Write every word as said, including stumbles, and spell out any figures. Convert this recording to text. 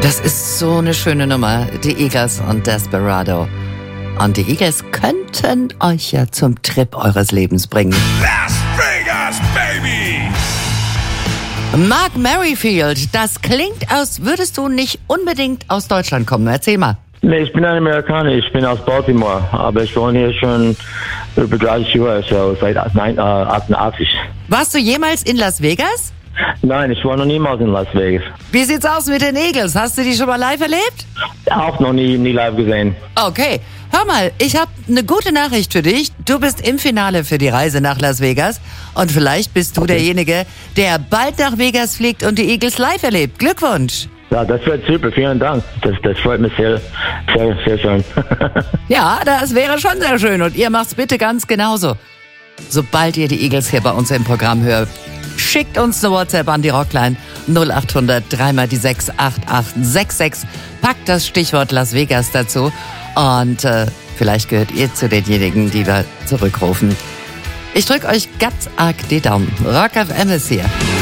Das ist so eine schöne Nummer, die Eagles und Desperado. Und die Eagles könnten euch ja zum Trip eures Lebens bringen. Las Vegas, baby! Mark Merrifield, das klingt, als würdest du nicht unbedingt aus Deutschland kommen. Erzähl mal. Nee, ich bin ein Amerikaner, ich bin aus Baltimore, aber ich wohne hier schon über dreißig Jahre, so seit achtundachtzig. Warst du jemals in Las Vegas? Nein, ich war noch niemals in Las Vegas. Wie sieht's aus mit den Eagles? Hast du die schon mal live erlebt? Auch noch nie, nie live gesehen. Okay, hör mal, ich habe eine gute Nachricht für dich. Du bist im Finale für die Reise nach Las Vegas und vielleicht bist du okay. derjenige, der bald nach Vegas fliegt und die Eagles live erlebt. Glückwunsch! Ja, das wird super, vielen Dank. Das, das freut mich sehr, sehr, sehr schön. Ja, das wäre schon sehr schön und ihr macht's bitte ganz genauso. Sobald ihr die Eagles hier bei uns im Programm hört, schickt uns eine WhatsApp an die Rockline null acht hundert drei mal die sechs acht acht sechs sechs. Packt das Stichwort Las Vegas dazu und äh, vielleicht gehört ihr zu denjenigen, die wir zurückrufen. Ich drücke euch ganz arg die Daumen. Rock F M ist hier.